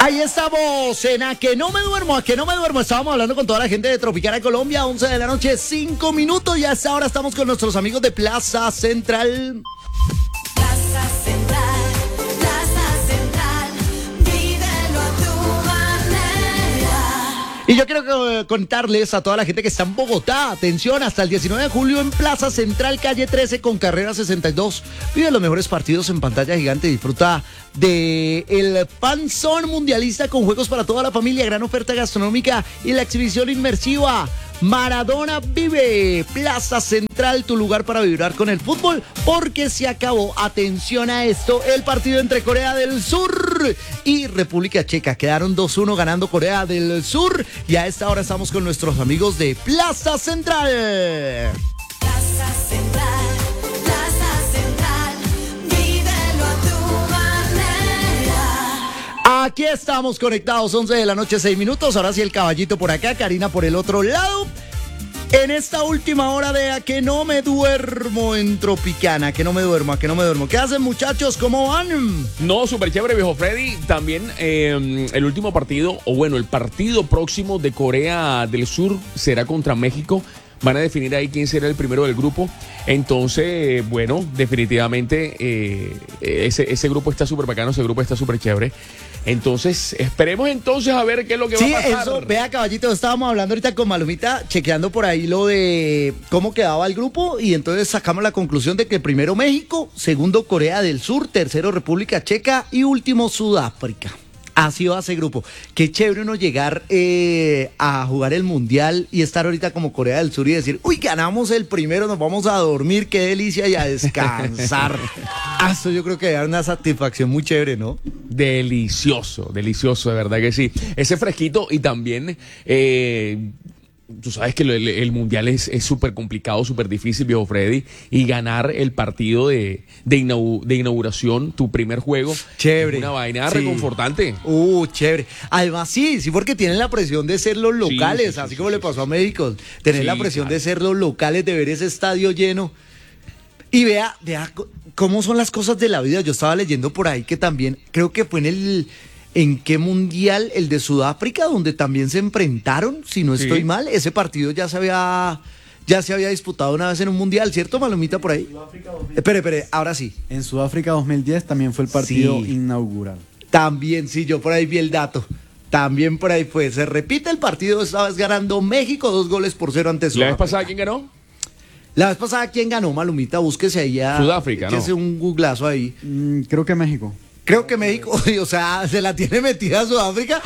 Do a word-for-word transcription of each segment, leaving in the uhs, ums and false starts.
Ahí estamos en A Que No Me Duermo, A Que No Me Duermo. Estábamos hablando con toda la gente de Tropicana Colombia, once de la noche, cinco minutos. Y a esta hora estamos con nuestros amigos de Plaza Central. Plaza Central, Plaza Central, vívelo a tu manera. Y yo quiero contarles a toda la gente que está en Bogotá, atención, hasta el diecinueve de julio en Plaza Central, calle trece con carrera sesenta y dos. Vive los mejores partidos en pantalla gigante, disfruta de el Panzón Mundialista con juegos para toda la familia, gran oferta gastronómica y la exhibición inmersiva. Maradona vive, Plaza Central, tu lugar para vibrar con el fútbol, porque se acabó, atención a esto, el partido entre Corea del Sur y República Checa. Quedaron dos uno ganando Corea del Sur y a esta hora estamos con nuestros amigos de Plaza Central. Plaza Central, Plaza Central, vívelo a tu manera. Aquí estamos conectados, once de la noche, seis minutos. Ahora sí el caballito por acá, Karina por el otro lado. En esta última hora de A Que No Me Duermo en Tropicana, A Que No Me Duermo, A Que No Me Duermo. ¿Qué hacen, muchachos? ¿Cómo van? No, súper chévere, viejo Freddy. También eh, el último partido, o bueno, el partido próximo de Corea del Sur será contra México. Van a definir ahí quién será el primero del grupo. Entonces, bueno, definitivamente eh, ese, ese grupo está súper bacano, ese grupo está súper chévere. Entonces, esperemos entonces a ver qué es lo que Sí, va a pasar. eso, vea, caballito, estábamos hablando ahorita con Malumita, chequeando por ahí lo de cómo quedaba el grupo, y entonces sacamos la conclusión de que primero México, segundo Corea del Sur, tercero República Checa y último Sudáfrica. Así va ese grupo. Qué chévere uno llegar eh, a jugar el Mundial y estar ahorita como Corea del Sur y decir, uy, ganamos el primero, nos vamos a dormir, qué delicia, y a descansar. Ah, eso yo creo que da una satisfacción muy chévere, ¿no? Delicioso, delicioso, de verdad que sí. Ese fresquito y también... Eh, Tú sabes que el, el mundial es súper complicado, súper difícil, viejo Freddy, y ganar el partido de, de, inau, de inauguración, tu primer juego, chévere, es una vaina sí. reconfortante. Uh, chévere. Además, sí, sí, porque tienen la presión de ser los locales, sí, sí, sí, así sí, como sí, le pasó sí. a México, tener sí, la presión claro. de ser los locales, de ver ese estadio lleno. Y vea, vea cómo son las cosas de la vida. Yo estaba leyendo por ahí que también, creo que fue en el... ¿En qué mundial? El de Sudáfrica, donde también se enfrentaron, si no estoy sí. mal. Ese partido ya se había ya se había disputado una vez en un mundial, ¿cierto, Malumita, por ahí? Espere, espere, ahora sí. En Sudáfrica dos mil diez también fue el partido sí. inaugural. También, sí, yo por ahí vi el dato. También por ahí fue. Se repite el partido, esta vez ganando México, dos goles por cero ante Sudáfrica. ¿La vez pasada quién ganó? La vez pasada, ¿quién ganó, Malumita? Búsquese ahí a... Sudáfrica, ¿no? Hace un googlazo ahí. Mm, creo que México. Creo que México, o sea, ¿se la tiene metida a Sudáfrica?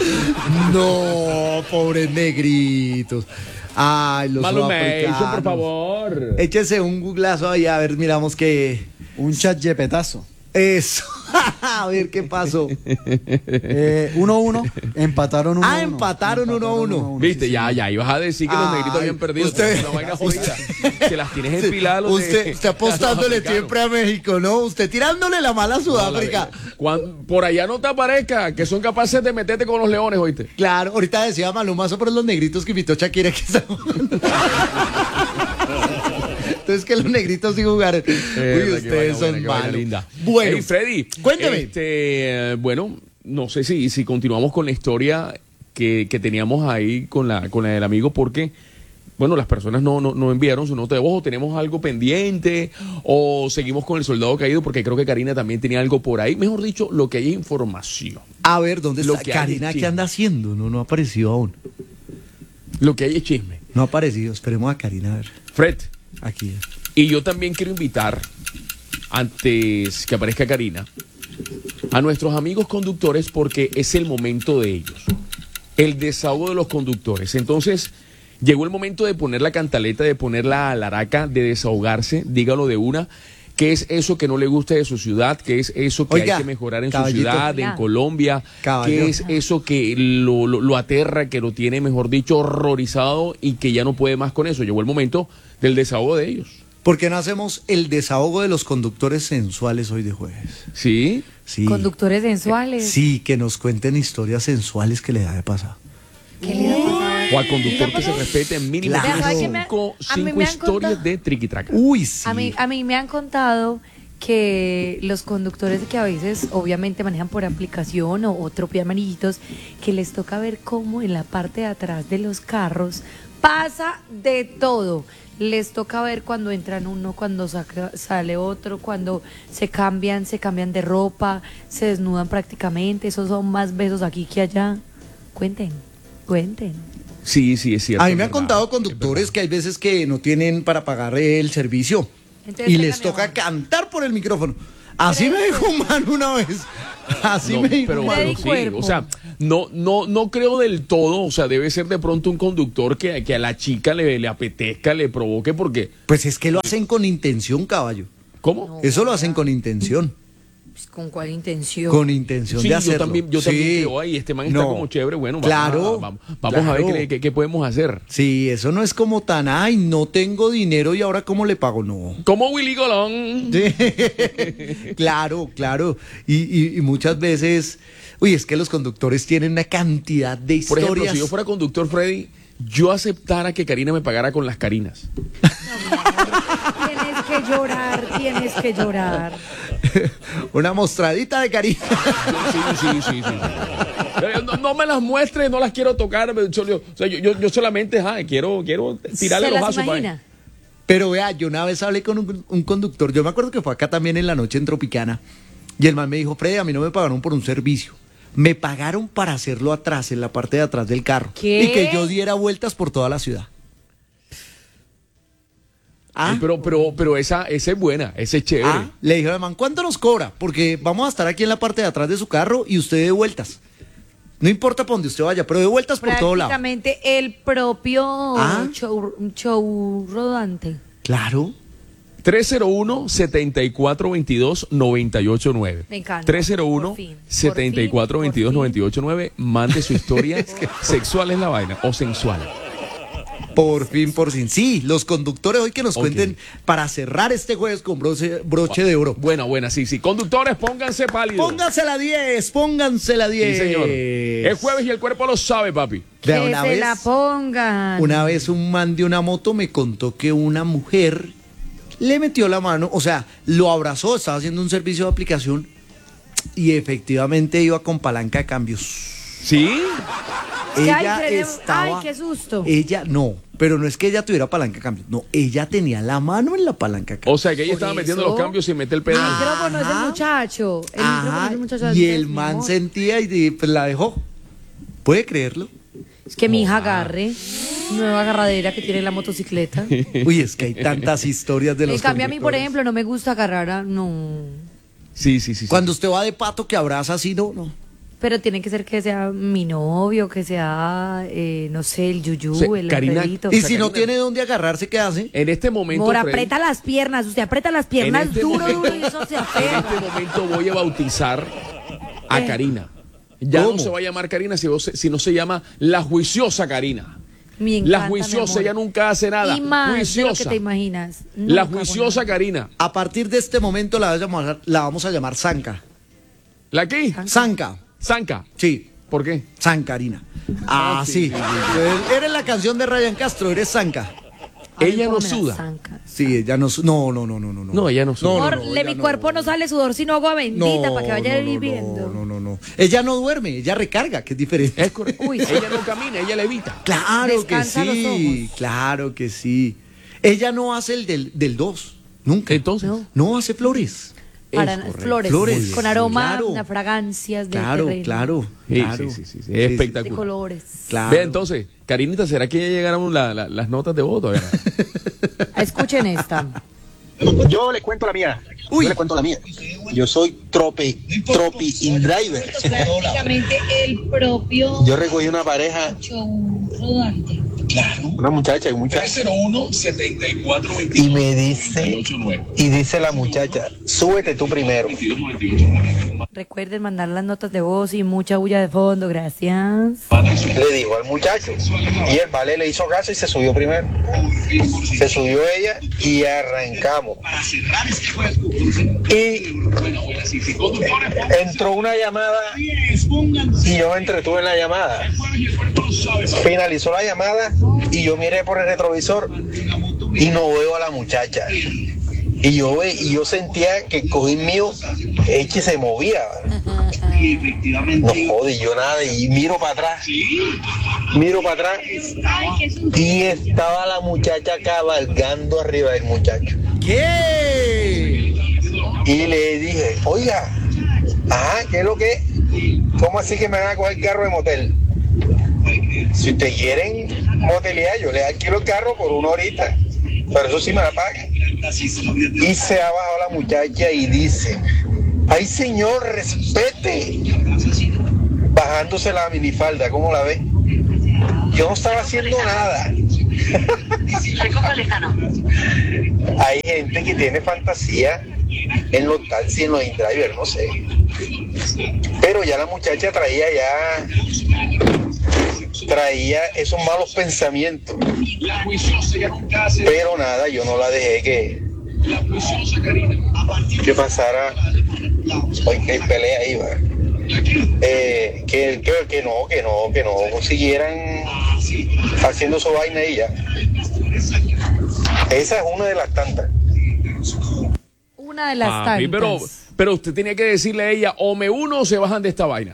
No, pobres negritos. Ay, los sudafricanos. Por favor. Échese un googlazo ahí, a ver, miramos que... Un chat yepetazo. Eso. A ver qué pasó. eh, uno uno, empataron uno uno. Ah, empataron uno uno. Viste, sí, ya, sí. ya, ibas a decir que Ay, los negritos habían perdido. Usted, una vaina jodida. Se las tienes empiladas. Usted está apostándole siempre a México, ¿no? Usted tirándole la mala a Sudáfrica. No, Cuando, por allá no te aparezca, que son capaces de meterte con los leones, ¿oíste? Claro, ahorita decía Maluma sobre los negritos que invitó Shakira, que estaban... Entonces que los negritos sí jugaron. Eh, Uy, ustedes buena, son malos. Linda. Bueno, hey, Freddy, cuéntame. Este, bueno, no sé si, si continuamos con la historia que, que teníamos ahí con la, con la del amigo, porque, bueno, las personas no, no, no enviaron su nota de voz, o tenemos algo pendiente, o seguimos con el soldado caído, porque creo que Karina también tenía algo por ahí. Mejor dicho, lo que hay es información. A ver, ¿dónde lo está que Karina? ¿Qué anda haciendo? No, no ha aparecido aún. Lo que hay es chisme. No ha aparecido, esperemos a Karina a ver. Fred. Aquí es. Y yo también quiero invitar, antes que aparezca Karina, a nuestros amigos conductores, porque es el momento de ellos. El desahogo de los conductores. Entonces, llegó el momento de poner la cantaleta, de poner la alaraca, de desahogarse, dígalo de una. ¿Qué es eso que no le gusta de su ciudad? ¿Qué es eso que Oiga, hay que mejorar en caballito. su ciudad, en Colombia? Caballo. ¿Qué es eso que lo, lo, lo aterra, que lo tiene, mejor dicho, horrorizado y que ya no puede más con eso? Llegó el momento del desahogo de ellos. ¿Por qué no hacemos el desahogo de los conductores sensuales hoy de jueves? ¿Sí? Sí. ¿Conductores sensuales? Sí, que nos cuenten historias sensuales que les haya pasado. ¿Qué le ha pasado? O al conductor que se respete en mínimo Claro. cinco, cinco historias contado, de triquitraca. Uy, sí. A mí, a mí me han contado que los conductores que a veces obviamente manejan por aplicación o, o tropean amarillitos, que les toca ver cómo en la parte de atrás de los carros pasa de todo. Les toca ver cuando entran uno, cuando saca- sale otro, cuando se cambian, se cambian de ropa, se desnudan prácticamente. Esos son más besos aquí que allá. Cuenten, cuenten. Sí, sí, es cierto. A mí me es han verdad, contado es conductores verdad. que hay veces que no tienen para pagar el servicio Entonces, y tengan les toca miedo. cantar por el micrófono. Así me dijo un man una vez. Así No, me dijo pero, un man. pero de sí, cuerpo. o sea, no, no, no creo del todo, o sea, debe ser de pronto un conductor que, que a la chica le, le apetezca, le provoque, porque, Pues es que lo hacen con intención, caballo. ¿cómo? Eso lo hacen con intención. Pues, ¿con cuál intención? Con intención Sí, de yo hacerlo. también, yo también Sí. creo, ay, este man está No. como chévere, bueno, vamos, Claro, a, vamos, vamos a ver claro. qué, qué- qué podemos hacer. Sí, eso no es como tan, ay, no tengo dinero y ahora cómo le pago, no. Como Willy Colón. Sí. Claro, claro. Y, y- y muchas veces, uy, es que los conductores tienen una cantidad de Por historias. ejemplo, si yo fuera conductor, Freddy, yo aceptara que Karina me pagara con las Carinas. Tienes que llorar, tienes que llorar. Una mostradita de cariño. Sí, sí, sí, sí. Eh, No, no me las muestre, no las quiero tocar. pero yo- O sea, yo, yo, yo solamente ajá, quiero, quiero tirarle ¿Se los las vasos. pa' imagina? Pero vea, yo una vez hablé con un, un conductor, yo me acuerdo que fue acá también en la noche en Tropicana, y el man me dijo, Freddy, a mí no me pagaron por un servicio, me pagaron para hacerlo atrás, en la parte de atrás del carro, ¿Qué? y que yo diera vueltas por toda la ciudad. Ah, Sí, pero, pero, pero esa, esa es buena, esa es chévere. ah, le dije al man, ¿cuánto nos cobra? Porque vamos a estar aquí en la parte de atrás de su carro y usted de vueltas. No importa para donde usted vaya, pero de vueltas por todo lado. Prácticamente el propio Ah. show, show rodante. Claro. tres cero uno, setenta y cuatro veintidós, noventa y ocho nueve. Me encanta. tres cero uno, Por fin, por setenta y cuatro veintidós, fin, por noventa y ocho nueve. Mande su historia. Sexual es la vaina, o sensual. Por fin, por fin. Sí, los conductores hoy que nos Ok. cuenten para cerrar este jueves con broche, broche de oro. Buena, buena, sí, sí. Conductores, pónganse pálidos. Pónganse la diez, pónganse la Sí, diez. señor. Es jueves y el cuerpo lo sabe, papi. Que Vea, una se vez- la pongan. Una vez un man de una moto me contó que una mujer le metió la mano, o sea, lo abrazó, estaba haciendo un servicio de aplicación y efectivamente iba con palanca de cambios. ¿Sí? Ella Ay, qué- estaba. ay, qué susto. Ella no, pero no es que ella tuviera palanca de cambios, no, ella tenía la mano en la palanca de O cambios. sea, que ella Por estaba metiendo eso. los cambios sin meter el El pedal. micrófono es Ajá. del muchacho. El micrófono Ajá, es del muchacho. y entonces, el mi man amor. sentía y di- pues, la dejó. ¿Puede creerlo? Es que mi hija agarre. Nueva agarradera que tiene la motocicleta. Uy, es que hay tantas historias de los En cambio, a mí, por conductores. ejemplo, no me gusta agarrar a... No. Sí, sí, sí. sí. Cuando usted va de pato que abraza así, no, no. Pero tiene que ser que sea mi novio, que sea, eh, no sé, el yuyú, O sea, el Karina- perrito. Y sea, si no Karina- tiene dónde agarrarse, ¿qué hace? En este momento, Mora, Freddy, aprieta las piernas. Usted aprieta las piernas este duro, momento- duro y eso se en aferra. este momento voy a bautizar a Eh. Karina. Ya ¿Cómo? no se va a llamar Karina, sino se, sino se llama la juiciosa Karina. Me encanta, La mi juiciosa, amor. ella nunca hace nada. Y más de lo que juiciosa. te imaginas. La Nunca, juiciosa bueno. Karina. A partir de este momento la, vamos a llamar- la vamos a llamar Zanca. ¿La qué? Zanca, Zanca. sí, ¿Por qué? Zancarina. Ah, sí, sí. sí, sí, Eres la canción de Ryan Castro, eres Zanca. A mí Ella no cómo me la suda. zanca. Sí, ella no. su- No, no, no, no, no. No, ella no suda. No, no, Amor, no, le- ella mi no. cuerpo no sale sudor sino agua bendita No, para que vaya no, viviendo. No, no, no, no. Ella no duerme, ella recarga, que es diferente. Es correcto. Uy, sí. Ella no camina, ella levita. Claro Descansa que los sí, ojos. claro que sí. Ella no hace el del, del dos, nunca. Entonces, No. No hace flores. Para Es correcto. flores, Flores, con aroma, claro. a fragancias de Claro, terreno, claro, Sí, claro. sí, sí, sí, sí. Sí, Espectacular. de colores. Claro. Vea, entonces, Karinita, ¿será que ya llegaron la- la- las notas de voto? ¿verdad? Escuchen esta. Yo le cuento la mía. Uy. Yo le cuento la mía. Yo soy tropi, tropi in driver. Prácticamente el propio Yo recogí una pareja, show rodante. una muchacha y un muchacho. Y me dice, y dice la muchacha, súbete tú primero. Recuerden mandar las notas de voz y mucha bulla de fondo, gracias. Le dijo al muchacho. Y el vale le hizo caso y se subió primero. Se subió ella y arrancamos. Y entró una llamada y yo me entretuve en la llamada. Finalizó la llamada y yo miré por el retrovisor y no veo a la muchacha. Y yo, ve- y yo sentía que el cojín mío, eche, se movía. No jode, yo nada, y miro para atrás. Miro para atrás y estaba la muchacha cabalgando arriba del muchacho. ¿Qué? Y le dije, oiga, ajá, ¿qué es lo que es? ¿Cómo así que me van a coger el carro de motel? Si ustedes quieren motelear, yo les alquilo el carro por una horita, pero eso sí me la pagan. Y se ha bajado la muchacha y dice, ay señor, respete. Bajándose la minifalda, ¿cómo la ve? Yo no estaba haciendo nada. Hay gente que tiene fantasía en los taxis, en los in-drivers, no sé. Pero ya la muchacha traía ya, traía esos malos pensamientos. Pero nada, yo no la dejé que, que pasara. Hoy que hay pelea ahí, va. Eh, que, que, que no, que no, que no siguieran haciendo su vaina y ya. Esa es una de las tantas. Una de las Papi, tantas. pero, pero usted tenía que decirle a ella, o me uno o se bajan de esta vaina.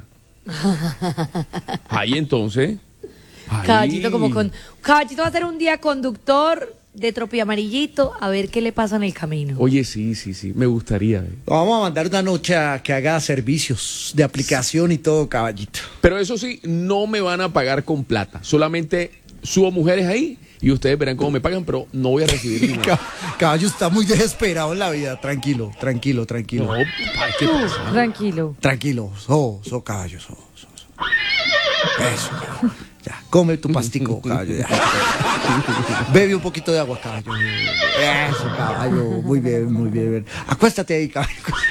Ahí entonces. Ahí. Caballito como con... Caballito va a ser un día conductor de Tropi Amarillito, a ver qué le pasa en el camino. Oye, sí, sí, sí, me gustaría. eh. Vamos a mandar una noche a que haga servicios de aplicación y todo, caballito. Pero eso sí, no me van a pagar con plata. Solamente subo mujeres ahí y ustedes verán cómo me pagan, pero no voy a recibir dinero. Ca- Caballo está muy desesperado en la vida. Tranquilo, tranquilo, tranquilo. No, ay, ¿qué Tú, pasa? tranquilo. Tranquilo, so, so caballo, so, so, so. Eso, ya. Ya, come tu pastico, caballo. Ya. Bebe un poquito de agua, caballo. Eso, caballo. Muy bien, muy bien. Acuéstate ahí, caballo.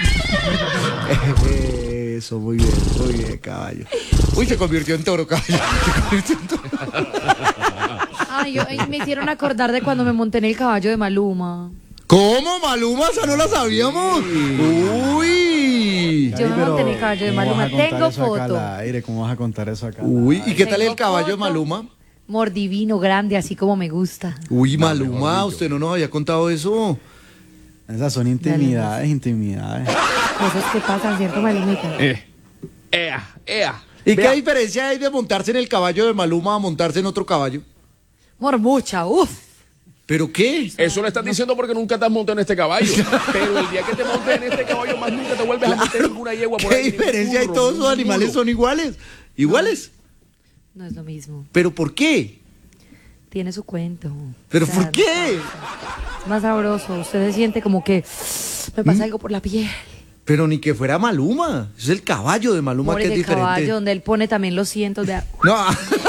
Eso, muy bien, muy bien, caballo. Uy, se convirtió en toro, caballo. Se convirtió en toro. Ay, yo- ay, me hicieron acordar de cuando me monté en el caballo de Maluma. ¿Cómo, Maluma? ¿Esa no la sabíamos? Uy. Yo me monté en el caballo de ¿Cómo vas Maluma. a contar Tengo eso acá al foto. aire? ¿Cómo vas a contar eso acá? Uy, ¿y qué tal el Tengo caballo de foto. Maluma? Mordivino, grande, así como me gusta. Uy, Maluma, usted no nos había contado eso. Esas son intimidades, intimidades. Cosas que pasan, ¿cierto, Malumita? Eh, ea, ea. ¿Y Vea, qué diferencia hay de montarse en el caballo de Maluma a montarse en otro caballo? Mormucha, uff. ¿Pero qué? Eso lo estás diciendo porque nunca te has montado en este caballo. Pero el día que te montes en este caballo, más nunca te vuelves a meter en ninguna yegua por ¿Qué ahí. ningún diferencia hay? burro, Todos los ningún animales mulo. son iguales. ¿Iguales? No es lo mismo. ¿Pero por qué? Tiene su cuento. ¿Pero O sea, por qué? Es más sabroso. Usted se siente como que me pasa algo por la piel. Pero ni que fuera Maluma. Es el caballo de Maluma Por que es el diferente. caballo donde él pone también los cientos de... No,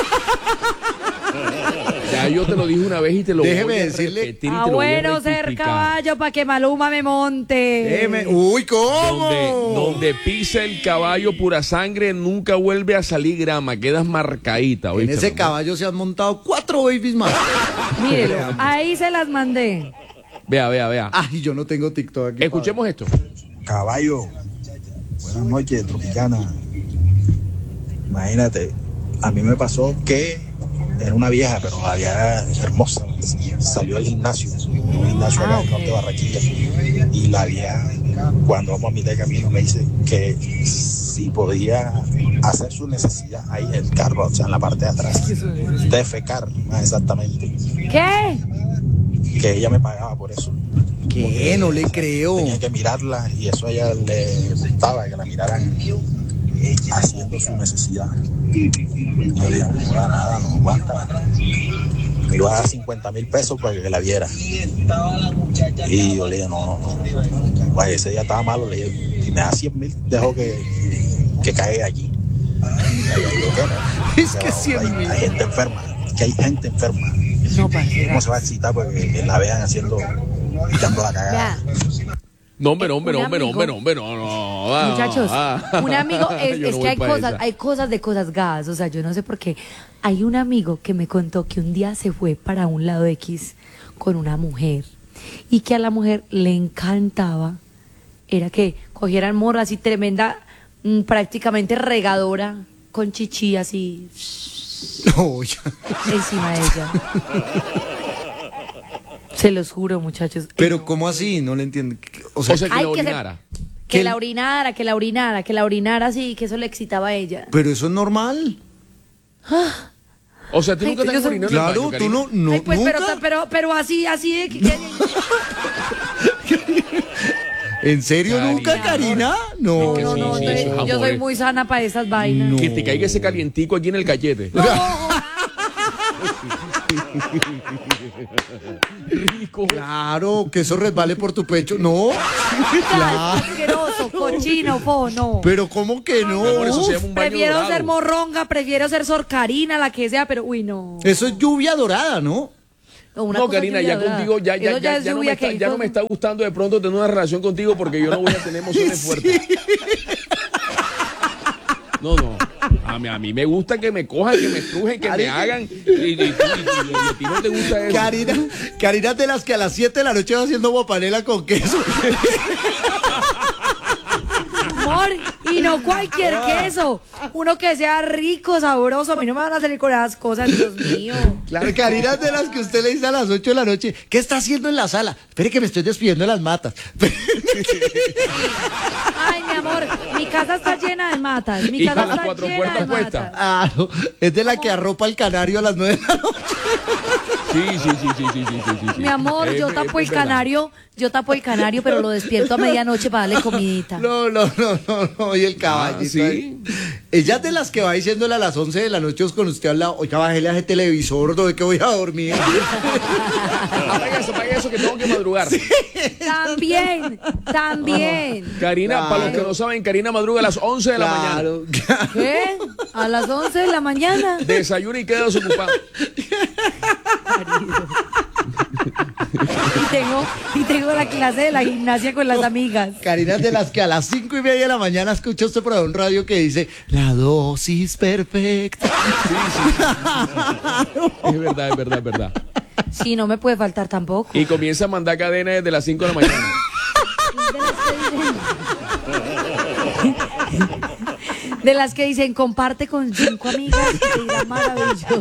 Ya yo te lo dije una vez y te lo Déjeme voy a decirle- repetir y Ah, te lo voy a bueno ser rectificar. caballo para que Maluma me monte. déjeme. Uy, ¿cómo? Donde, donde pisa el caballo pura sangre, nunca vuelve a salir grama, quedas marcadita. En ¿oíste, ese mamá? caballo se han montado cuatro babies más. Mírelo, ahí se las mandé. Vea, vea, vea. Ay, yo no tengo TikTok aquí. Escuchemos esto. Caballo, buenas noches, Tropicana. Imagínate, a mí me pasó que era una vieja, pero la vieja era hermosa. Salió al gimnasio, un gimnasio acá Ah, en el norte de ok. Barranquilla. Y la vieja, cuando vamos a mitad de camino, me dice que si podía hacer su necesidad ahí en el carro, o sea, en la parte de atrás. Defecar, más exactamente. ¿Qué? Que ella me pagaba por eso. ¿Qué? No le creo. Tenía que mirarla y eso a ella le gustaba, que la miraran haciendo su necesidad. Y yo le dije, no da nada, no aguanta. Me iba a dar cincuenta mil pesos para que la viera. Y yo le dije, no, no, no. Pues ese día estaba malo, le dije, si me da cien mil, dejo que, que caiga allí. Y ella dijo que no. Es que cien mil. Hay, hay gente enferma, que hay gente enferma. No, parcera. ¿Cómo se va a excitar porque que la vean haciendo, echando la cagada? Ya, No, hombre, no, hombre, Un no, hombre, no, amigo- hombre, no, hombre, no, no. ah, muchachos, ah. un amigo, es, Yo es no que voy hay pa' cosas, esa. hay cosas de cosas gas, o sea, yo no sé por qué. Hay un amigo que me contó que un día se fue para un lado X con una mujer y que a la mujer le encantaba, era que cogieran morra así tremenda, mm, prácticamente regadora, con chichi así No, ya. encima de ella. Se los juro, muchachos. Pero ¿cómo así? No le entiendo. O sea, O sea, que Ay, la que se- orinara. Que que- la orinara, que la orinara, que la orinara así, que eso le excitaba a ella. pero eso es normal. O sea, tú Ay, nunca te yo has soy- orinado en el Claro, baño, tú Karina? no, no Ay, pues, pero, nunca. pero, pero así, así de que- ¿En serio Karina. nunca, Karina? No. que No, sí, no, sí, no, eso es yo amor, soy eh. muy sana para esas vainas. No. Que te caiga ese calientico aquí en el cachete. No, Rico. Claro, que eso resbale por tu pecho. No. claro. Asqueroso, cochino, po, no. Pero ¿cómo que no? Mi amor, eso se llama un baño Prefiero dorado. ser morronga, prefiero ser sorcarina, la que sea, pero uy, no. Eso es lluvia dorada, ¿no? Una No, cosa Karina, ya lluvia contigo, ya, dorada. ya, Eso ya, es ya no me lluvia está, que- ya no me está gustando de pronto tener una relación contigo porque yo no voy a tener emociones fuertes. No, no. A mí, a mí me gusta que me cojan, que me estrujen, que me Karina. hagan. Y, y, y- y- y a ti no te gusta eso. Karina, Karina es de las que a las siete de la noche va haciendo guapanela con queso. Amor, y no cualquier Ah. queso. Uno que sea rico, sabroso. A mí no me van a salir con esas cosas, Dios mío. Claro, Karina es de las que usted le dice a las ocho de la noche, ¿qué está haciendo en la sala? Espere que me estoy despidiendo de las matas. Ay, mi amor, mi casa está llena de matas. Mi Y casa con las está cuatro llena puertas de puestas. matas. Ah, no, es de la que arropa el canario a las nueve de la noche. Sí, sí, sí, sí, sí, sí, sí, sí. Mi amor, Es- yo es- tapo es el verdad. canario, yo tapo el canario, pero lo despierto a medianoche para darle comidita. No, no, no, no, no, y el caballito. Ah, ¿sí? ahí. Ella es de las que va diciéndole a las once de la noche con usted al lado, oiga, bájele a ese televisor, ¿no ve que voy a dormir? Apaga eso, apaga eso que tengo que madrugar. También, también. Karina, Claro. para los que no saben, Karina madruga a las once de la mañana. Claro, claro. ¿Qué? A las once de la mañana. Desayuna y queda desocupado. Y tengo, y tengo la clase de la gimnasia con las amigas. Karina es de las que a las cinco y media de la mañana escucha usted por ahí un radio que dice, la dosis perfecta. Es verdad, es verdad, es verdad. Sí, no me puede faltar tampoco. Y comienza a mandar cadenas desde las cinco de la mañana. De las que dicen, comparte con cinco amigas y te irá maravilloso.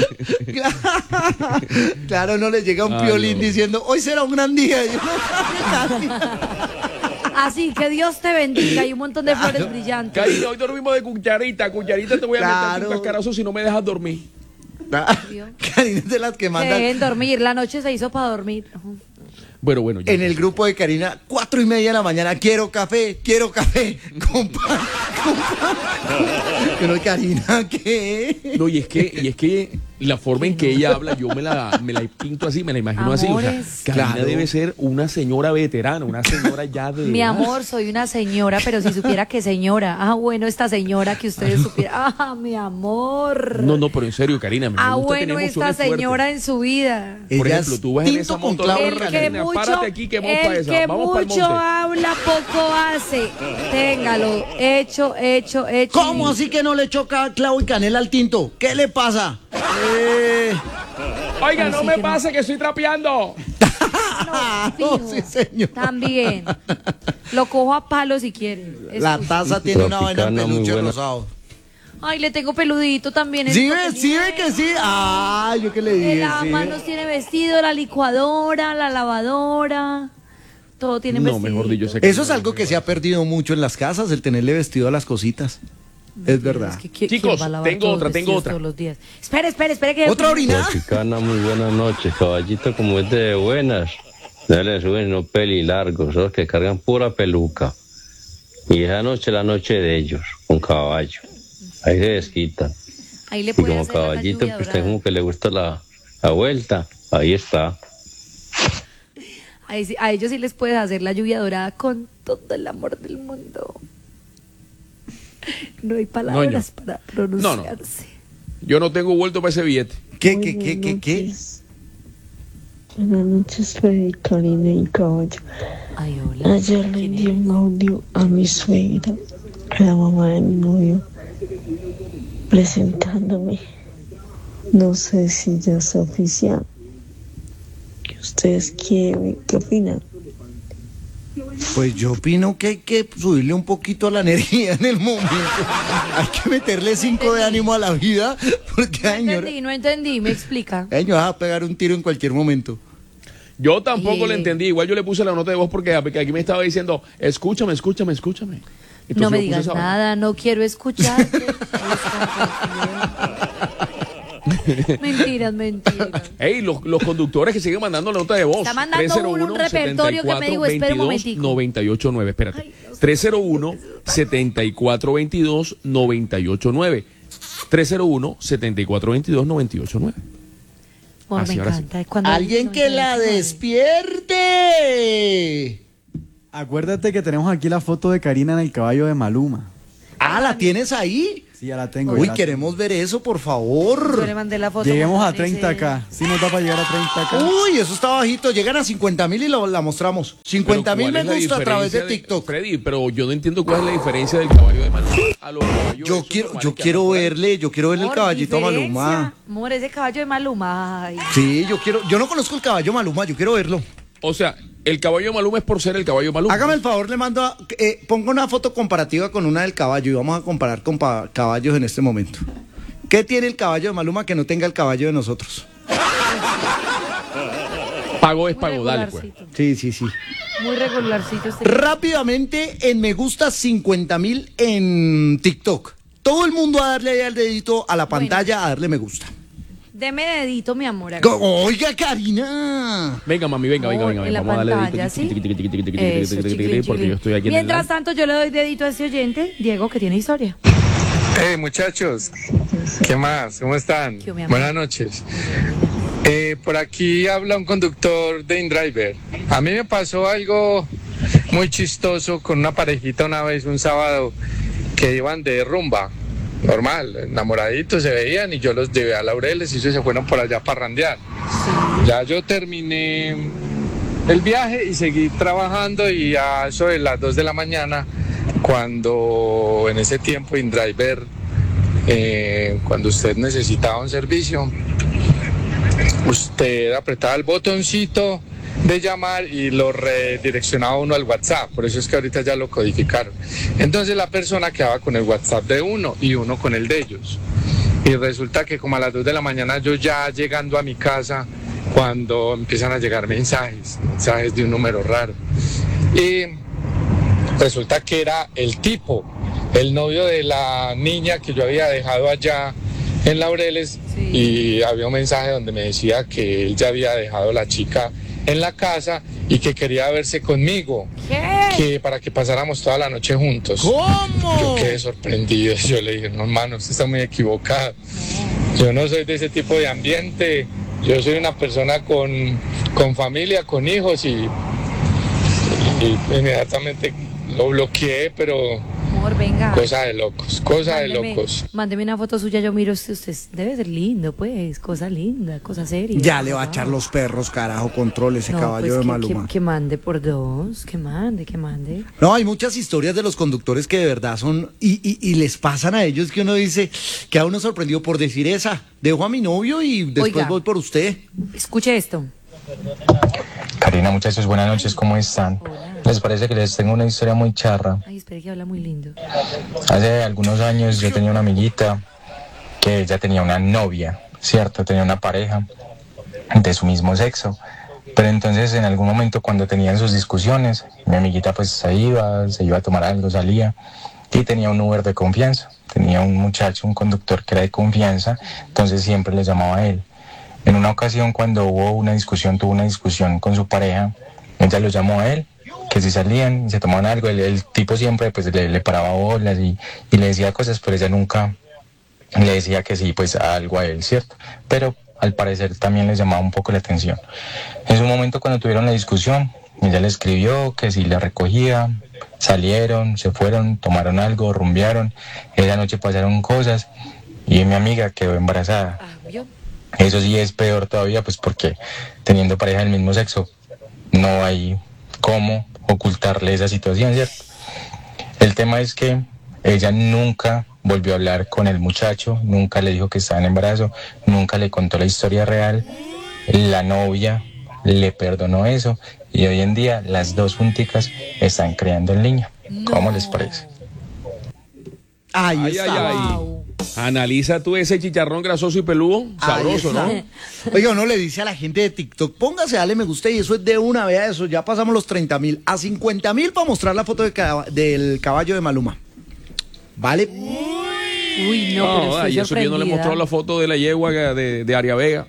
Claro, no le llega un Ay, piolín no. diciendo, hoy será un gran día. Y uno, casi. Así que Dios te bendiga y un montón de flores brillantes. Karina, hoy dormimos de cucharita. Cucharita te voy a meter Claro. un cascarazo si no me dejas dormir. Karina es de las que Que mandan dejen dormir, la noche se hizo para dormir. Bueno, bueno. ya. en el grupo de Karina, cuatro y media de la mañana, quiero café, quiero café, con pan, con pan. Pero Karina, ¿qué? No, y es que, y es que la forma en que ella habla, yo me la, me la pinto así, me la imagino así. O sea, Amores. Karina Claro. debe ser una señora veterana, una señora ya de. Mi edad. amor, soy una señora, pero si supiera que señora. Ah, bueno, esta señora que ustedes supieran. Ah, mi amor. No, no, pero en serio, Karina, me Ah, gusta bueno, tener esta emociones señora fuertes. en su vida. Por Ella ejemplo, es tú vas en tinto esa con moto, clavo El que Karina, mucho, párate aquí que vamos para el esa, que vamos para el mucho monte. habla, poco hace. Téngalo, hecho, hecho, hecho. ¿Cómo así que no le choca clavo y canela al tinto? ¿Qué le pasa? Eh, Oiga, Ay, no sí, me que no. pase que estoy trapeando. No, no, fijo. sí, señor. También. Lo cojo a palo si quiere. La Escuche. taza tiene una vaina en Tropicana, muy peluche buena. rosado. Ay, le tengo peludito también. es ¿Sí ve? pequeñito. ¿Sí ve que sí? Ah, yo que le El dije. sí. lavamanos tiene vestido, la licuadora, la lavadora. Todo tiene No, vestido. mejor dicho, sé que Eso es algo que se ha perdido mucho en las casas, el tenerle vestido a las cositas. Es verdad. Chicos, tengo otra, tengo otra. Todos los días. Espere, espere, espere que ¿Otra orinada? Tropicana, muy buenas noches. Caballito, como es de buenas, no le suben no peli largos, esos que cargan pura peluca. Y esa noche es la noche de ellos, con caballo. Ahí se desquitan. Ahí le Y puede como hacer la caballito, lluvia pues usted dorada. como que le gusta la, la vuelta. Ahí está. Ahí sí- a ellos sí les puedes hacer la lluvia dorada con todo el amor del mundo. No hay palabras para pronunciarse. Yo no tengo vuelto para ese billete. ¿Qué, qué, qué, qué, qué? Buenas noches, Freddy, Karina y Caballo. Ay, hola. Ayer le ¿Quién envié es? un audio a mi suegra, a la mamá de mi novio, presentándome. No sé si ya es oficial. ¿Qué ustedes quieren? ¿Qué opinan? Pues yo opino que hay que subirle un poquito a la energía en el momento. Hay que meterle cinco de ánimo a la vida, porque No ay, señora, entendí, no entendí, me explica. ay, me vas a pegar un tiro en cualquier momento. Yo tampoco Y- le entendí. Igual yo le puse la nota de voz porque porque aquí me estaba diciendo, escúchame, escúchame, escúchame. Entonces No me yo puse digas esa vaina. nada, no quiero escucharte. Mentiras, mentiras. Ey, los, los conductores que siguen mandando la nota de voz. Está mandando uno un repertorio que me dijo, espera un momentico. noventa y ocho nueve, espérate. tres cero uno, setenta y cuatro veintidós, noventa y ocho nueve. tres cero uno, setenta y cuatro veintidós, noventa y ocho nueve. Amor, Así, me ahora sí. encanta. Cuando Alguien que la despierte. Acuérdate que tenemos aquí la foto de Karina en el caballo de Maluma. Ah, ¿la tienes ahí? Sí, ya la tengo. Uy, ya la queremos ver eso, por Yo favor. le mandé la foto. Lleguemos a Juan, treinta ese- K. Si nos da para llegar a treinta K. Uy, eso está bajito. Llegan a cincuenta mil y lo, la mostramos. cincuenta mil Pero me ¿cuál es la gusta a través de diferencia TikTok. Freddy, pero yo no entiendo cuál es la diferencia del caballo de Maluma a los caballos Yo esos quiero, normales yo que quiero andan por ahí. verle, yo quiero verle el Amor, caballito a diferencia. Maluma. Amor, ese caballo de Maluma. Ay. Sí, yo quiero, yo no conozco el caballo Maluma, yo quiero verlo. O sea, el caballo de Maluma es por ser el caballo de Maluma. Hágame el favor, le mando a, eh, ponga una foto comparativa con una del caballo y vamos a comparar con pa- caballos en este momento. ¿Qué tiene el caballo de Maluma que no tenga el caballo de nosotros? Pago es Muy pago, dale pues. regularcito. Sí, sí, sí. Muy regularcito este. Rápidamente, en me gusta cincuenta mil en TikTok. Todo el mundo a darle ahí al dedito a la pantalla, a darle me gusta. Deme dedito, mi amor. acá. Oiga, Karina. Venga, mami, venga, venga, Amor, venga, en venga. la Vamos a darle pantalla, dedito. ¿sí? Tiqui, tiqui, tiqui, tiqui, tiqui, Eso, tiqui, tiqui, chiquilín, porque yo estoy aquí en el Mientras live. tanto, yo le doy dedito a ese oyente, Diego, que tiene historia. Hey muchachos, ¿qué más? ¿Cómo están? ¿Qué, mi amor? Buenas noches. Eh, por aquí habla un conductor de InDriver. A mí me pasó algo muy chistoso con una parejita una vez, un sábado, que iban de rumba. Normal, enamoraditos se veían y yo los llevé a Laureles y ellos se fueron por allá a parrandear. Ya yo terminé el viaje y seguí trabajando y a eso de las dos de la mañana, cuando en ese tiempo InDriver, eh, cuando usted necesitaba un servicio, usted apretaba el botoncito de llamar y lo redireccionaba uno al WhatsApp, por eso es que ahorita ya lo codificaron. Entonces la persona quedaba con el WhatsApp de uno y uno con el de ellos. Y resulta que como a las dos de la mañana yo ya llegando a mi casa, cuando empiezan a llegar mensajes, mensajes de un número raro. Y resulta que era el tipo, el novio de la niña que yo había dejado allá en Laureles, Sí. y había un mensaje donde me decía que él ya había dejado a la chica en la casa y que quería verse conmigo, ¿Qué? que para que pasáramos toda la noche juntos. ¿Cómo? Yo quedé sorprendido, yo le dije, no hermano, usted está muy equivocado. Yo no soy de ese tipo de ambiente, yo soy una persona con, con familia, con hijos, y, y inmediatamente lo bloqueé, pero Amor, venga. cosa de locos, cosa de Mándeme- locos. Mándeme una foto suya, yo miro, usted, usted debe ser lindo, pues, cosa linda, cosa seria. Ya le va a Ah. echar los perros, carajo, controle ese No, caballo pues, de que- Maluma. Que, que mande por dos, que mande, que mande. No, hay muchas historias de los conductores que de verdad son, y, y, y les pasan a ellos que uno dice, que a uno sorprendió por decir esa, dejo a mi novio y después Oiga. voy por usted. Escuche esto. Karina, muchachos, buenas noches, ¿cómo están? ¿Les parece que les tengo una historia muy charra? Ay, espere que habla muy lindo. Hace algunos años yo tenía una amiguita que ella tenía una novia, ¿cierto? Tenía una pareja de su mismo sexo. Pero entonces en algún momento cuando tenían sus discusiones, mi amiguita pues se iba, se iba a tomar algo, salía y tenía un Uber de confianza. Tenía un muchacho, un conductor que era de confianza, entonces siempre le llamaba a él. En una ocasión cuando hubo una discusión, tuvo una discusión con su pareja, ella lo llamó a él, que si salían y se tomaban algo, el, el tipo siempre pues le, le paraba bolas y, y le decía cosas, pero ella nunca le decía que sí, pues algo a él, ¿cierto? Pero al parecer también les llamaba un poco la atención. En su momento cuando tuvieron la discusión, ella le escribió que si la recogía, salieron, se fueron, tomaron algo, rumbearon, esa noche pasaron cosas y mi amiga quedó embarazada. Ah, ¿vio? Eso sí es peor todavía, pues porque teniendo pareja del mismo sexo, no hay cómo ocultarle esa situación, ¿cierto? El tema es que ella nunca volvió a hablar con el muchacho, nunca le dijo que estaba en embarazo, nunca le contó la historia real. La novia le perdonó eso y hoy en día las dos junticas están creando en línea. ¿Cómo les parece? Ahí Ay, está. ay, ay. Wow. Analiza tú ese chicharrón grasoso y peludo, sabroso, ¿no? Oiga, uno le dice a la gente de TikTok, póngase, dale me gusta y eso es de una, vea eso, ya pasamos los treinta mil, a cincuenta mil para mostrar la foto de cab- del caballo de Maluma. ¿Vale? Uy, no, No, pero estoy y eso que yo no le sorprendida. mostró la foto de la yegua de, de Aria Vega.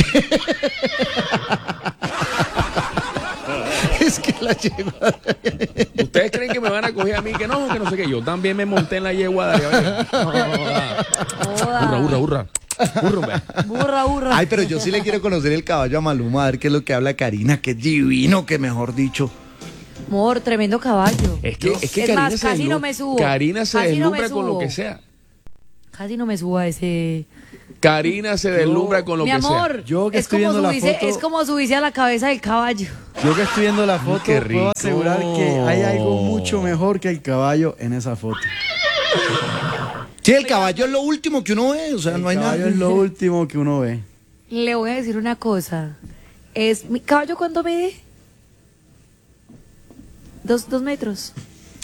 Es que la yegua. ¿Ustedes creen que me van a coger a mí? Que no, que no sé qué. Yo también me monté en la yegua de Aria Vega. Hurra, hurra, hurra. Hurra, hombre. Burra, burra. Ay, pero yo sí le quiero conocer el caballo a Maluma, a ver qué es lo que habla Karina, que es divino, que mejor dicho. Amor, tremendo caballo. Es que, es que Es Karina más, se casi no deslu- me subo. Karina se Casi no me deslumbra con lo subo. que sea. Casi no me subo a ese... Karina se deslumbra con lo Mi que amor, sea. Yo que es, estoy como viendo la subirse, foto- es como subirse a la cabeza del caballo. Yo que estoy viendo la foto, qué rico. puedo asegurar que hay algo mucho mejor que el caballo en esa foto. Sí, el caballo es lo último que uno ve, o sea, El no hay nada. caballo es lo último que uno ve. Le voy a decir una cosa. Es ¿Mi caballo cuánto mide? Dos, dos metros.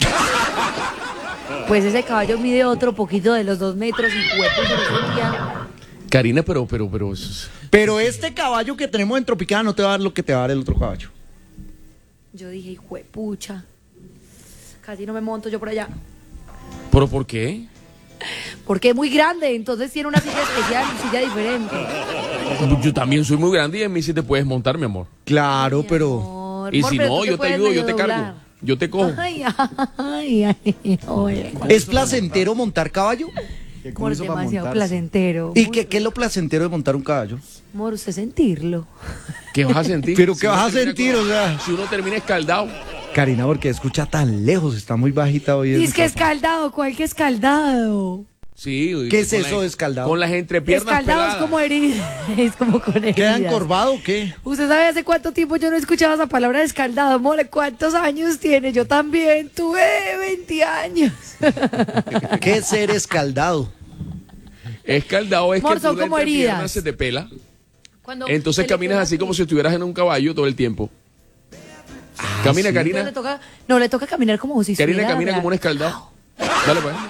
Pues ese caballo mide otro poquito de los dos metros y hueco se lo sentía. Karina, pero, pero, pero. Pero este caballo que tenemos en Tropicana no te va a dar lo que te va a dar el otro caballo. Yo dije, hijo de pucha. Casi no me monto yo por allá. ¿Pero por qué? Porque es muy grande, entonces tiene una silla especial y silla diferente. Yo también soy muy grande y en mí sí te puedes montar, mi amor. Claro, pero. Amor, Y amor, si pero no, tú te yo te puedes ayudo, yo medio te cargo. doblar. Yo te cojo. Ay, ay, ay, oye. ¿Es placentero montar caballo? Que con Amor, eso para demasiado montarse. placentero. ¿Y Muy qué, qué es lo placentero de montar un caballo? Amor, usted sentirlo. ¿Qué vas a sentir? Pero Si ¿qué uno vas a termina sentir, con- o sea? Si uno termina escaldado. Karina, porque escucha tan lejos, está muy bajita hoy. el Dice que micrófono. escaldado, ¿cuál que escaldado? Sí. y ¿Qué es con eso de escaldado? Con las entrepiernas Escaldado es peladas. como herida, es como con heridas. ¿Queda encorvado o qué? ¿Usted sabe hace cuánto tiempo yo no escuchaba esa palabra de escaldado? Amor, ¿cuántos años tiene? Yo también tuve veinte años. ¿Qué es ser escaldado? Escaldado es Amor, que son tú la como entrepierna heridas. se te pela. Cuando Entonces se le caminas queda así como si estuvieras en un caballo todo el tiempo. Camina, ¿sí? No Karina. le toca, no le toca caminar como si Karina estuviera camina la- como un escaldado. Dale, pues.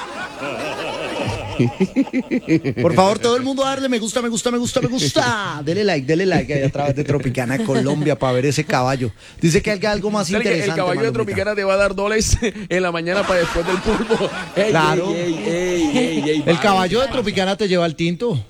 Por favor, todo el mundo a darle me gusta, me gusta, me gusta, me gusta. Dele like, dele like ahí a través de Tropicana Colombia para ver ese caballo. Dice que hay algo más Dale, que interesante. el caballo de Malumita. Tropicana te va a dar dólares en la mañana para después del pulpo. Ey, Claro. ey, ey, ey, ey, ey, El vale. caballo de Tropicana te lleva al tinto.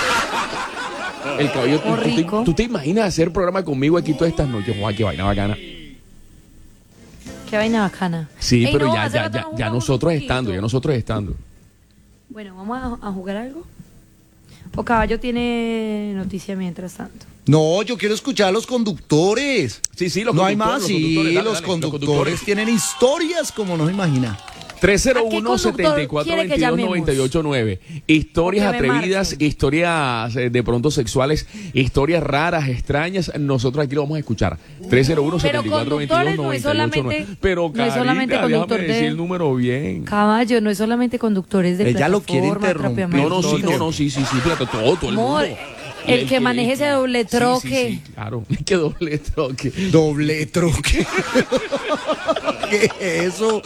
El caballo, Oh, ¿tú, tú te, rico. tú te imaginas hacer programa conmigo aquí todas estas noches? Guau, qué vaina bacana. Qué vaina bacana. Sí, Ey, pero no, ya, hace ya, rato ya, no ya jugamos nosotros un estando, poquito. ya nosotros estando. Bueno, ¿vamos a, a jugar algo? ¿O caballo tiene noticia mientras tanto? No, yo quiero escuchar a los conductores. Sí, sí, los No hay conductores, más, los sí, conductores, dale, los dale, los conductores conductores. tienen historias como no se imagina. tres cero ¿A qué uno, conductor setenta y cuatro, quiere que veintidós, llamemos? noventa y ocho, nueve. Historias O que me atrevidas, marquen. historias eh, de pronto sexuales, historias raras, extrañas. Nosotros aquí lo vamos a escuchar. tres cero uno, Pero setenta y cuatro, veintidós, conductores no es noventa y ocho, nueve. solamente- Pero no es Karina, solamente déjame conductor decir de- el número bien. Caballo, no es solamente conductores de Ella lo quiere plataforma, interrumpir. atropiamiento. No, no, sí, no, no, sí, sí, sí, fíjate, todo, todo el Amor, mundo. el que maneje ese doble Sí, sí, troque. sí, claro, que doble troque. Doble troque. ¿Qué es eso?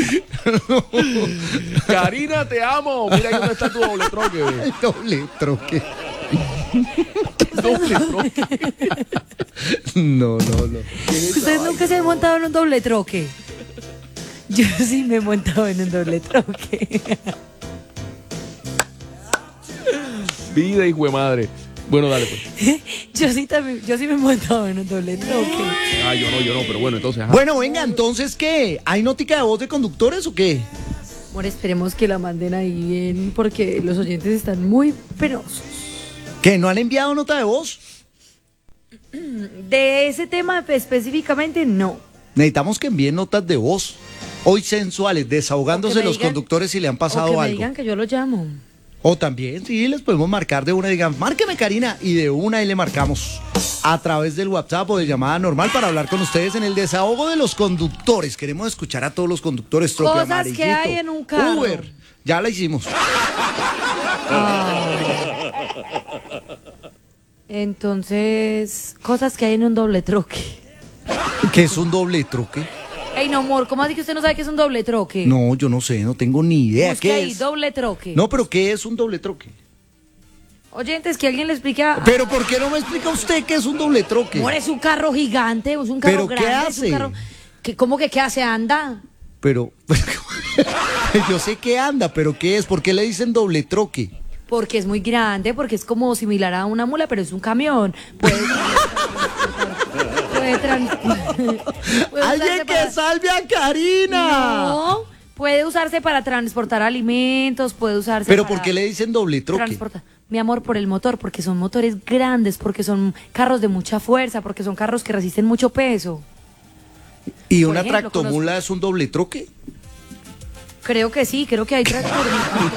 Karina, te amo. Mira que no está tu doble troque. ve. Doble troque. Doble troque. No, no, no. ¿Ustedes nunca se han montado en un doble troque? Yo sí me he montado en un doble troque. Vida, hijo de madre. Bueno, dale pues. Yo sí también, yo sí me he montado en un doble troque. Ah, yo no, yo no, pero bueno, entonces. ajá. Bueno, venga, entonces, ¿qué? ¿Hay nótica de voz de conductores o qué? Bueno, esperemos que la manden ahí bien porque los oyentes están muy penosos. ¿Que no han enviado nota de voz? De ese tema específicamente, no. Necesitamos que envíen notas de voz. Hoy sensuales, desahogándose O que me los digan- conductores si le han O pasado que me algo. digan que yo lo llamo. O también, sí, les podemos marcar de una, digan, márqueme Karina, y de una ahí le marcamos a través del WhatsApp o de llamada normal para hablar con ustedes en el desahogo de los conductores. Queremos escuchar a todos los conductores. Troque Cosas que amarillito, hay en un carro. Uber, ya la hicimos. Entonces, cosas que hay en un doble troque. ¿Qué es un doble troque? Ey, Ey, no, amor, ¿cómo así que usted no sabe qué es un doble troque? No, yo no sé, no tengo ni idea Busque qué ahí, es. doble troque. No, pero ¿qué es un doble troque? Oyentes, que alguien le explique a... Pero ¿por qué no me explica usted qué es un doble troque? Amor, es un carro gigante, es un carro ¿Pero qué grande. Es hace? un carro... ¿Qué, ¿Cómo que qué hace? Anda. Pero, yo sé que anda, pero ¿qué es? ¿Por qué le dicen doble troque? Porque es muy grande, porque es como similar a una mula, pero es un camión. Puede, puede, trans- puede ¡Alguien usarse que para- salve a Karina! No, puede usarse para transportar alimentos, puede usarse ¿Pero para por qué le dicen doble troque? transportar. Mi amor, por el motor, porque son motores grandes, porque son carros de mucha fuerza, porque son carros que resisten mucho peso. ¿Y Por una ejemplo, tractomula es un doble troque? Creo que sí, creo que hay tractores.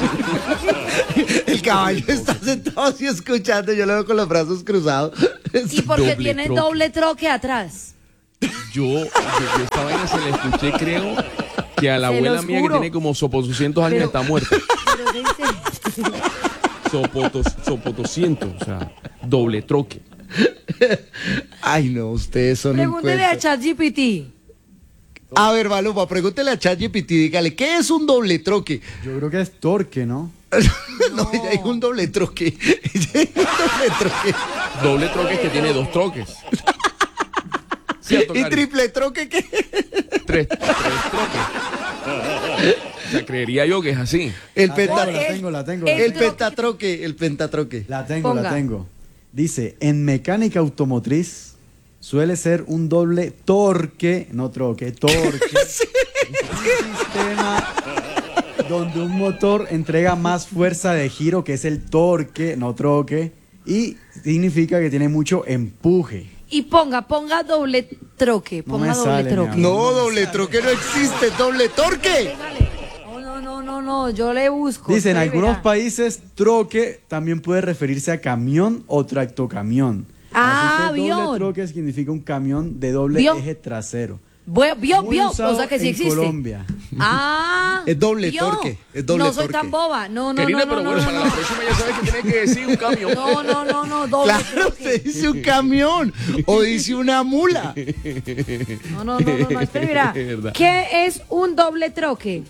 El caballo está sentado así escuchando, yo lo veo con los brazos cruzados. Y porque Doble tiene troque. doble troque atrás. Yo, yo, yo esta vaina se la escuché, creo, que a la Se abuela los mía que juro. tiene como sopotoscientos años Pero- está muerta. Pero dice- Sopotos, sopotoscientos, o sea, doble troque. Ay, no, ustedes son un Pregúntele a cuento. ChatGPT. A ver, Maluma, pregúntele a ChatGPT, dígale, ¿qué es un doble troque? Yo creo que es torque, ¿no? No, ya hay un doble troque. Ya hay un doble troque. Doble troque es que tiene dos troques. ¿Cierto, ¿Y Cari? triple troque qué? Tres, tres troques. O sea, creería yo que es así. El, La penta- tengo, la tengo, la tengo. el- la el tengo. pentatroque, el pentatroque. La tengo, Ponga. la tengo. Dice, en mecánica automotriz suele ser un doble torque, no troque, torque. Un sistema donde un motor entrega más fuerza de giro, que es el torque, no troque, y significa que tiene mucho empuje. Y ponga, ponga doble troque. No Ponga me doble sale, troque. mi amor. No, doble troque no existe, doble torque. Déjale. No, no, no, no, no, yo le busco. Dice, en usted algunos verá. países, troque también puede referirse a camión o tractocamión. Ah, Así que doble avión. troque significa un camión de doble ¿Vio? eje trasero. Vio, vio, Muy vio, usado o sea que sí en existe. Colombia. Ah. Es doble ¿vio? torque, es doble No soy torque. tan boba. No, no, Karina, no, pero no, bueno, no, para no. la próxima ya sabes que tiene que decir un camión. No, no, no, no, doble Claro, troque. usted dice un camión o dice una mula. No, no, no, no, no, espera, mira. Es verdad. ¿Qué es un doble troque?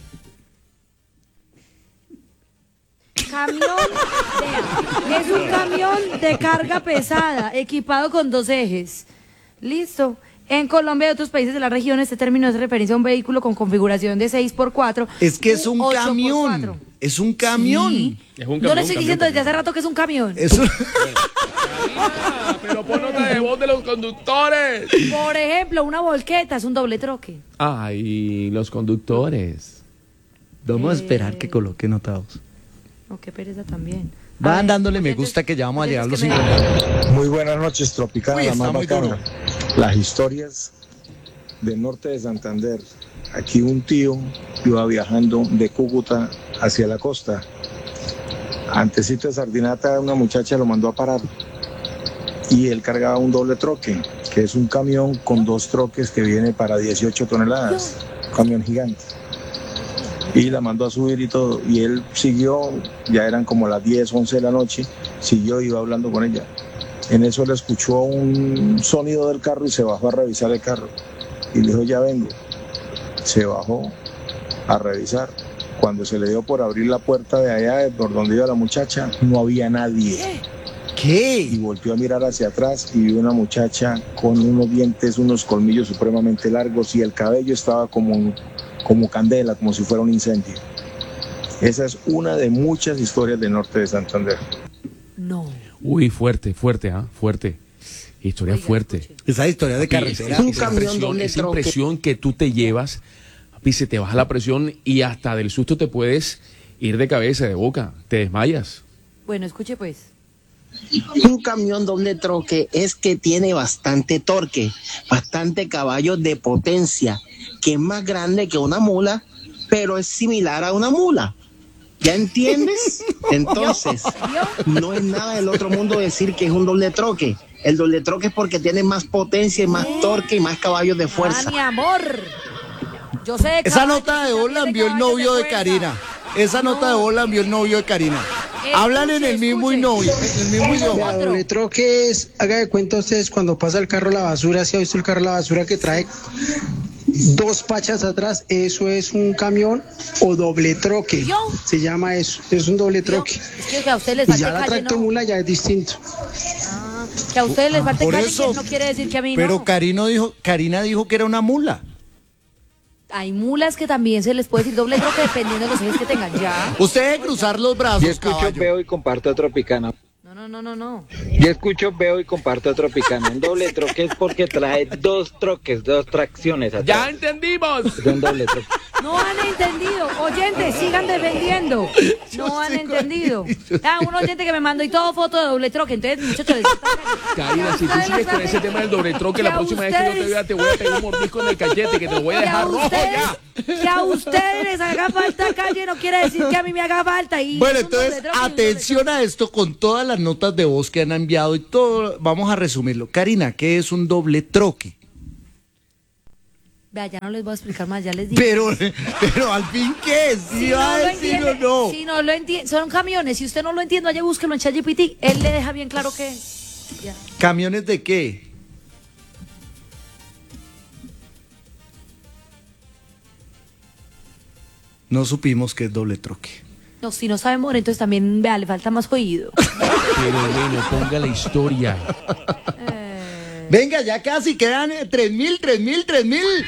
Camión, vea, es un camión de carga pesada, equipado con dos ejes. Listo. En Colombia y otros países de la región, este término hace referencia a un vehículo con configuración de seis por cuatro. Es que es un u ocho por camión. cuatro. Es un camión. Sí. Es un Yo camión, le estoy camión, diciendo desde camión. hace rato que es un camión. Es un- Ah, pero pon nota de voz de los conductores. Por ejemplo, una volqueta es un doble troque. Ay, los conductores. Vamos a esperar que coloque notados. Oh, qué pereza también. A Van ver, dándole me oyentes- gusta que ya vamos a llegar a los oyentes que me- cincuenta. Muy buenas noches, Tropicana, Uy, la está más muy bacana. duro. Las historias del norte de Santander. Aquí un tío iba viajando de Cúcuta hacia la costa. Antecito de Sardinata, una muchacha lo mandó a parar. Y él cargaba un doble troque, que es un camión con dos troques que viene para dieciocho toneladas. Un camión gigante. Y la mandó a subir y todo. Y él siguió, ya eran como las diez, once de la noche. Siguió, iba hablando con ella. En eso le escuchó un sonido del carro y se bajó a revisar el carro. Y le dijo, ya vengo. Se bajó a revisar. Cuando se le dio por abrir la puerta de allá, de por donde iba la muchacha, no había nadie. ¿Qué? Y volvió a mirar hacia atrás y vio una muchacha con unos dientes, unos colmillos supremamente largos y el cabello estaba como, como candela, como si fuera un incendio. Esa es una de muchas historias del norte de Santander. No. Uy, fuerte, fuerte, ¿ah? Fuerte. Historia Oiga, fuerte. escuche. Esa historia de Esa, carretera. esa Un camión impresión, doble esa troque. impresión que tú te llevas, papi, se te baja la presión y hasta del susto te puedes ir de cabeza, de boca, te desmayas. Bueno, escuche pues. Un camión doble troque es que tiene bastante torque, bastante caballos de potencia, que es más grande que una mula, pero es similar a una mula. ¿Ya entiendes? Entonces, no es nada del otro mundo decir que es un doble troque. El doble troque es porque tiene más potencia y más torque y más caballos de Ah, fuerza. mi amor. Yo sé de Esa caballos, nota de yo voz también la sé envió el caballos novio de fuerza. Karina. Esa nota de voz la envió el novio de Karina. Hablan en el mismo escuche. novio, en el mismo idioma. Otro. Doble troque es, haga de cuenta ustedes cuando pasa el carro a la basura, si ha visto el carro a la basura que trae dos pachas atrás, eso es un camión o doble troque. ¿Yo? Se llama eso, es un doble troque. Es que a ustedes les Y falte ya la calle, ¿no? tractomula ya es distinto. Ah, que a ustedes les falte Por calle, eso. que no quiere decir que a mí Pero no. Karino dijo, Karina dijo que era una mula. Hay mulas que también se les puede decir doble troque dependiendo de los ejes que tengan, ¿ya? Usted debe cruzar los brazos, Yo escucho, caballo. veo y comparto Tropicana. No, no, no, no, no. Yo escucho, veo y comparto Tropicana. Un doble troque es porque trae dos troques, dos tracciones atrás. ¡Ya entendimos! Es un doble troque. No han entendido. Oyentes, sigan defendiendo. No han entendido. Ah, un oyente que me mandó y todo foto de doble troque. Entonces, muchachos, les falta calle. Karina, si tú sigues con ese tema del doble troque, la Que a próxima vez que yo te ustedes- vea te voy a pegar un mordisco en el cachete, que te lo voy a Que a dejar rojo ustedes, ya. que a ustedes les haga falta calle no quiere decir que a mí me haga falta. Y Bueno, es un doble entonces, troque y un doble atención a esto con todas las notas de voz que han enviado y todo. Vamos a resumirlo. Karina, ¿qué es un doble troque? Vea, ya no les voy a explicar más, ya les dije. Pero, pero al fin, ¿qué es? ¿Sí Si va no a lo decir o entiende, no? si no lo entiende, son camiones. Si usted no lo entiende, vaya búsquelo en ChatGPT. Él le deja bien claro que es. Ya. ¿Camiones de qué? No supimos que es doble troque. No, si no sabe More, entonces también, vea, le falta más oído. Pero bueno, ponga la historia. Venga, ya casi quedan tres mil, tres mil, tres mil.